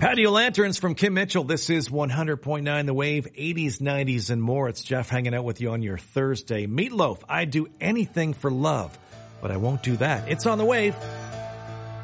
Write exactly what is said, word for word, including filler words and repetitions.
Patio Lanterns from Kim Mitchell. This is one hundred point nine The Wave, eighties, nineties, and more. It's Jeff hanging out with you on your Thursday. Meatloaf, I'd do anything for love, but I won't do that. It's on The Wave.